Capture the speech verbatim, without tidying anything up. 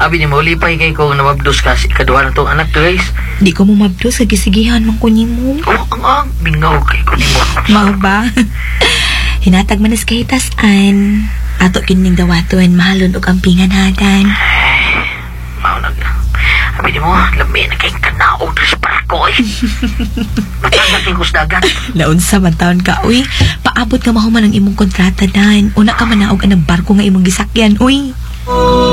Abi ni mo, lipay kay ko nababdos ka si ikaduha na tong anak, guys. Di ko mo mabdos sa gisigihan mang kunyi mo. Oh, ang ang, bingaw kay ko ni mo. Mao ba? Hinatag manas kay tasan. Ato kining dawaton, mahalon og ampingan hadan. Ay, mao na. Abi ni mo, lami na kay kanaog sa parko, eh. Matanda kay kusdagan. Naunsa man taon ka, uy. Paabot nga mahuman ang imong kontrata dan. Una ka manaog ang barko nga imong gisakyan, uy.